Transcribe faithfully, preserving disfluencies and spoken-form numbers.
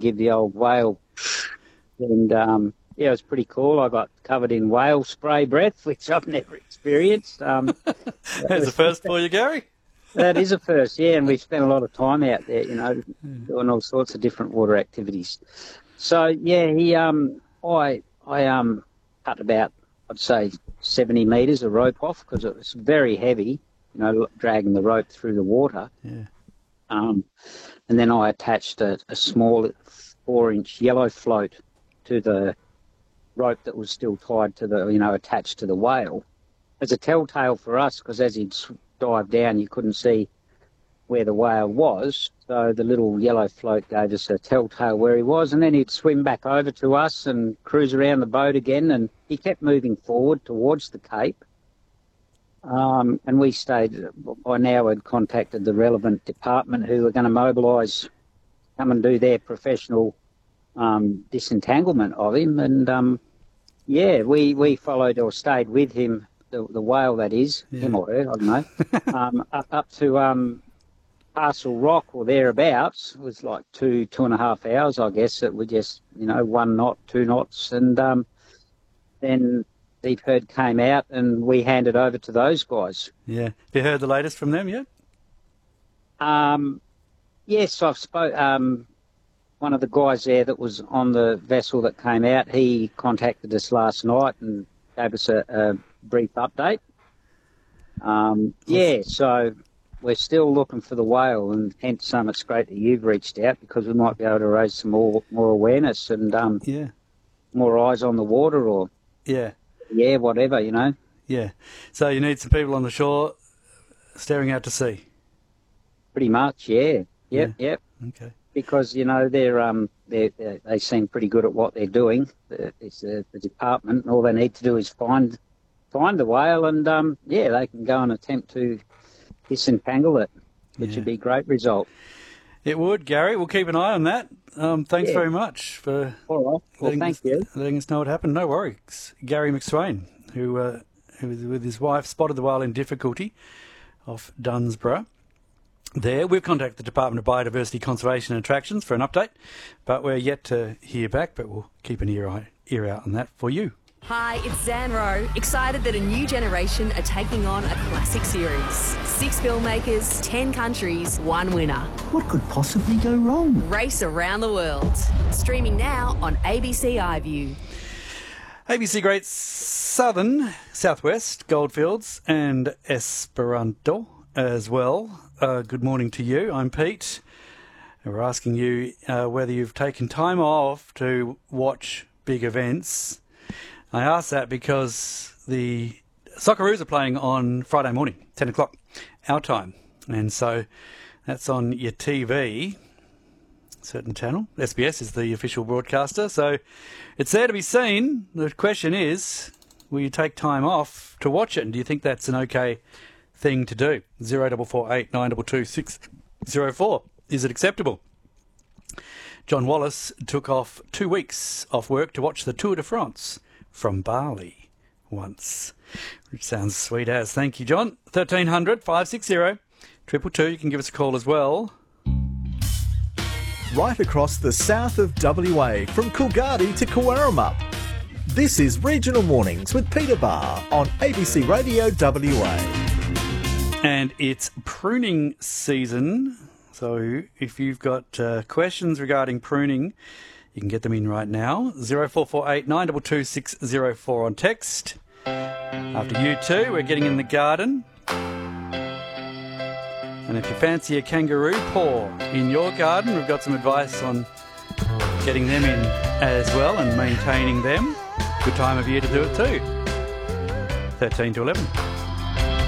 give the old whale. And, um, yeah, it was pretty cool. I got covered in whale spray breath, which I've never experienced. Um, That's a first for you, Gary. That is a first, yeah, and we've spent a lot of time out there, you know, doing all sorts of different water activities. So, yeah, he, um, I, I, um, cut about, I'd say, seventy metres of rope off because it was very heavy, you know, dragging the rope through the water. Yeah. Um, and then I attached a, a small four-inch yellow float to the rope that was still tied to the, you know, attached to the whale. As a telltale for us, because as he'd dive down, you couldn't see where the whale was. So the little yellow float gave us a telltale where he was, and then he'd swim back over to us and cruise around the boat again, and he kept moving forward towards the Cape. Um, and we stayed, by now had contacted the relevant department who were going to mobilise, come and do their professional um, disentanglement of him. And, um, yeah, we, we followed or stayed with him, the, the whale that is, yeah. him or her, I don't know, um, up, up to um, Castle Rock or thereabouts. It was like two, two and a half hours, I guess, that we just, you know, one knot, two knots. And um, then Deep Herd came out and we handed over to those guys. Yeah. Have you heard the latest from them yet? Um, yes, I've spoke. Um, one of the guys there that was on the vessel that came out, he contacted us last night and gave us a, a brief update. Um, yeah, so we're still looking for the whale, and hence um, it's great that you've reached out because we might be able to raise some more more awareness and um, yeah, more eyes on the water, or yeah, yeah, whatever, you know. Yeah. So you need some people on the shore staring out to sea. Pretty much, yeah. Yep, yeah. yep. Okay. Because, you know, they're, um, they're, they're, they seem pretty good at what they're doing. It's the, the department, and all they need to do is find find the whale and, um, yeah, they can go and attempt to disentangle it, which yeah. would be a great result. It would, Gary. We'll keep an eye on that. Um, thanks yeah. very much for all right. Well, letting, thank us, you. letting us know what happened. No worries. Gary McSwain, who, uh, who was with his wife, spotted the whale in difficulty off Dunsborough. There, we've contacted the Department of Biodiversity Conservation and Attractions for an update, but we're yet to hear back, but we'll keep an ear, eye, ear out on that for you. Hi, it's Zan Rowe, excited that a new generation are taking on a classic series. Six filmmakers, ten countries, one winner. What could possibly go wrong? Race Around the World. Streaming now on A B C iView. A B C Great Southern, Southwest, Goldfields and Esperanto as well. Uh, good morning to you. I'm Pete. We're asking you uh, whether you've taken time off to watch big events. I ask that because the Socceroos are playing on Friday morning, ten o'clock, our time. And so that's on your T V, certain channel. S B S is the official broadcaster. So it's there to be seen. The question is, will you take time off to watch it? And do you think that's an okay thing to do? Zero double four eight nine double two six zero four. Is it acceptable? John Wallace took off two weeks off work to watch the Tour de France from Bali once, which sounds sweet as. Thank you, John. thirteen hundred, five six zero, two two two. You can give us a call as well. Right across the south of W A, from Coolgardie to Cowarumup. This is Regional Mornings with Peter Barr on A B C Radio W A. And it's pruning season, so if you've got uh, questions regarding pruning, you can get them in right now. zero four four eight nine two two six zero four on text. After you two, we're getting in the garden. And if you fancy a kangaroo paw in your garden, we've got some advice on getting them in as well and maintaining them. Good time of year to do it too. thirteen to eleven.